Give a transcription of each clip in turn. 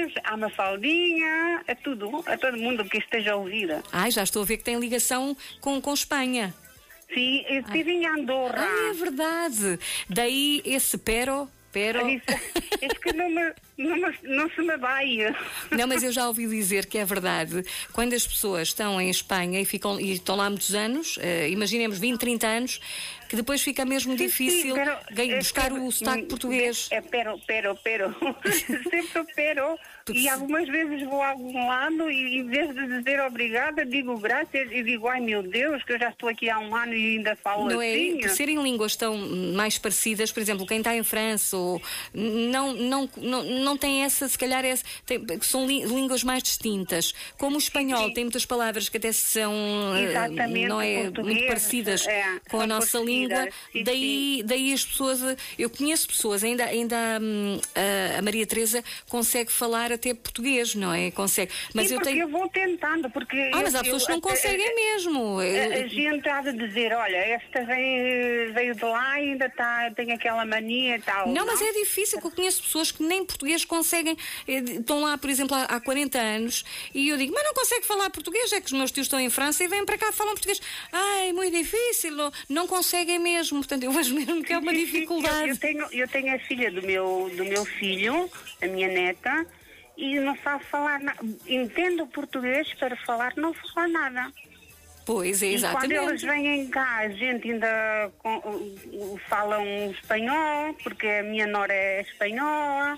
Inês, à Mafaldinha, a todo mundo que esteja a ouvir. Ai, já estou a ver que tem ligação com Espanha. Sim, eu estive em Andorra. Ah, é verdade. Daí esse pero. Isso que não se me vai. Não, mas eu já ouvi dizer que é verdade. Quando as pessoas estão em Espanha e estão lá há muitos anos, imaginemos 20, 30 anos, que depois fica mesmo difícil buscar o sotaque português. É pero. Sempre pero. E algumas vezes vou a algum lado e em vez de dizer obrigada, digo graças e digo, ai meu Deus, que eu já estou aqui há um ano e ainda falo não assim. Por serem línguas tão mais parecidas, por exemplo, quem está em França ou não tem essa, se calhar são línguas mais distintas. Como o espanhol tem muitas palavras que até são muito parecidas com a nossa língua, daí as pessoas, eu conheço pessoas, ainda a Maria Teresa consegue falar até português, não é? Consegue. Mas eu vou tentando, mas há pessoas que não conseguem mesmo. A gente há de dizer, olha, esta veio de lá e ainda tem aquela mania e tal. Não, mas é difícil, porque eu conheço pessoas que nem português conseguem, estão lá, por exemplo, há 40 anos, e eu digo, mas não consegue falar português, é que os meus tios estão em França e vêm para cá falam português. Ai, muito difícil, não conseguem mesmo, portanto, eu vejo mesmo que é uma dificuldade. Eu tenho a filha do meu filho, a minha neta, e não sabe falar nada. Entendo o português para falar, não fala nada. Pois, é exatamente. E quando eles vêm cá, a gente ainda fala um espanhol, porque a minha nora é espanhola,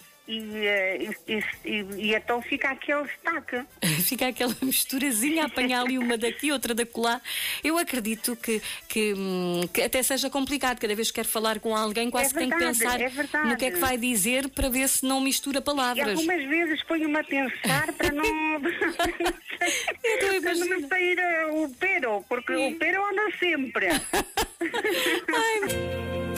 e então fica aquele destaque. Fica aquela misturazinha, a apanhar ali uma daqui, outra da colar. Eu acredito que até seja complicado, cada vez que quer falar com alguém, quase que tem que pensar no que é que vai dizer para ver se não mistura palavras. E algumas vezes ponho-me a pensar para não para não me sair o pero, porque o pero anda sempre. Ai,